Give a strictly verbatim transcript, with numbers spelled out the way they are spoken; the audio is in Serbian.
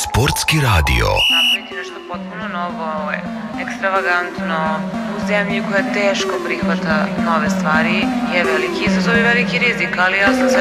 Sportski radio. Napraviti nešto potpuno novo, ekstravagantno, u zemlji koja teško prihvata nove stvari je veliki izazov i veliki rizik, ali ja sam se